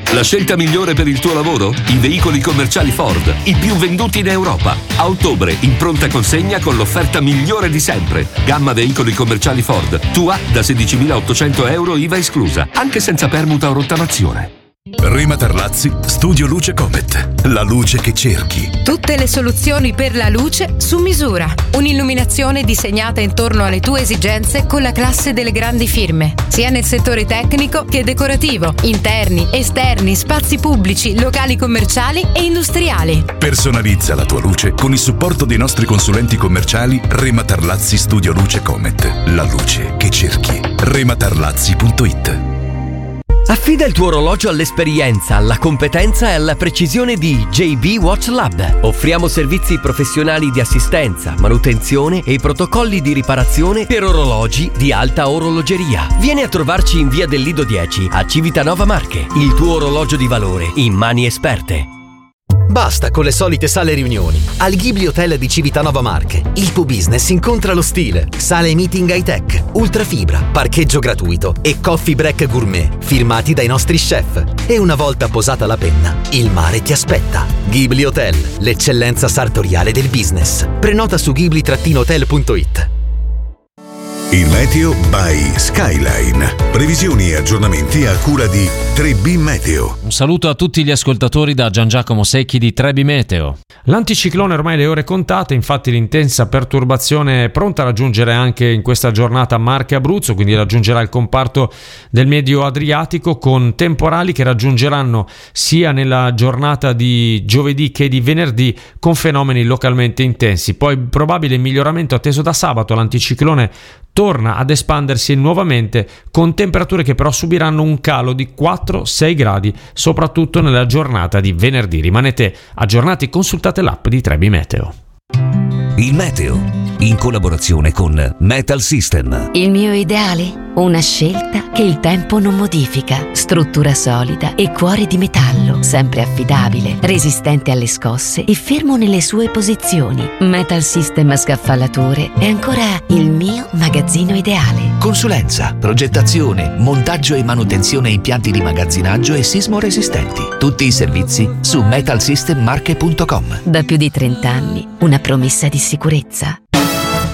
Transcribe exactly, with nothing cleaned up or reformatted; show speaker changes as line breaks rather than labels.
La scelta migliore per il tuo lavoro? I veicoli commerciali Ford, i più venduti in Europa. A ottobre in pronta consegna con l'offerta migliore di sempre. Gamma veicoli commerciali Ford, Tua da sedicimilaottocento euro I V A esclusa, anche senza permuta o rottamazione.
Rema Tarlazzi, Studio Luce Comet. La luce che cerchi.
Tutte le soluzioni per la luce su misura. Un'illuminazione disegnata intorno alle tue esigenze con la classe delle grandi firme, sia nel settore tecnico che decorativo, interni, esterni, spazi pubblici, locali commerciali e industriali.
Personalizza la tua luce con il supporto dei nostri consulenti commerciali Rema Tarlazzi Studio Luce Comet. La luce che cerchi. rema tarlazzi punto it.
Affida il tuo orologio all'esperienza, alla competenza e alla precisione di J B Watch Lab. Offriamo servizi professionali di assistenza, manutenzione e protocolli di riparazione per orologi di alta orologeria. Vieni a trovarci in via del Lido dieci a Civitanova Marche. Il tuo orologio di valore in mani esperte.
Basta con le solite sale riunioni. Al Ghibli Hotel di Civitanova Marche, il tuo business incontra lo stile. Sale meeting high tech, ultrafibra, parcheggio gratuito e coffee break gourmet, firmati dai nostri chef. E una volta posata la penna, il mare ti aspetta. Ghibli Hotel, l'eccellenza sartoriale del business. Prenota su ghibli hotel punto it.
Il meteo by Skyline. Previsioni e aggiornamenti a cura di tre B Meteo.
Un saluto a tutti gli ascoltatori da Gian Giacomo Secchi di tre B Meteo. L'anticiclone ormai le ore contate, infatti l'intensa perturbazione è pronta a raggiungere anche in questa giornata Marche e Abruzzo, quindi raggiungerà il comparto del Medio Adriatico con temporali che raggiungeranno sia nella giornata di giovedì che di venerdì con fenomeni localmente intensi. Poi probabile miglioramento atteso da sabato, l'anticiclone torna ad espandersi nuovamente con temperature che però subiranno un calo di quattro sei gradi soprattutto nella giornata di venerdì. Rimanete aggiornati, consultate l'app di tre B Meteo.
Il meteo in collaborazione con Metal System.
Il mio ideale? Una scelta che il tempo non modifica. Struttura solida e cuore di metallo, sempre affidabile, resistente alle scosse e fermo nelle sue posizioni. Metal System Scaffalature è ancora il mio magazzino ideale.
Consulenza, progettazione, montaggio e manutenzione impianti di magazzinaggio e sismo resistenti. Tutti i servizi su metal system marche punto com.
Da più di trenta anni, una promessa di sicurezza.